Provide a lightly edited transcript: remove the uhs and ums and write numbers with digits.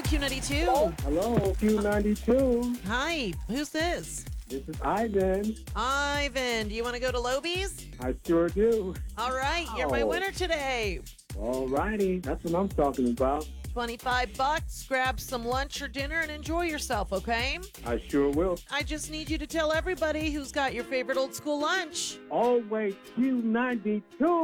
Q92. Hello, Q92. Hi, who's this? This is Ivan. Ivan, do you want to go to Lobies? I sure do. All right, you're my Wow. winner today. All righty, that's what I'm talking about. $25. Grab some lunch or dinner and enjoy yourself, okay? I sure will. I just need you to tell everybody who's got your favorite old school lunch. Always Q92.